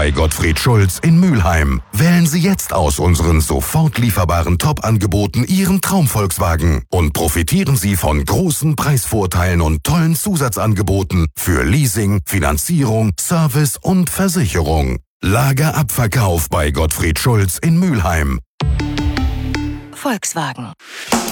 bei Gottfried Schulz in Mülheim. Wählen Sie jetzt aus unseren sofort lieferbaren Top-Angeboten Ihren Traum-Volkswagen und profitieren Sie von großen Preisvorteilen und tollen Zusatzangeboten für Leasing, Finanzierung, Service und Versicherung. Lagerabverkauf bei Gottfried Schulz in Mülheim. Volkswagen.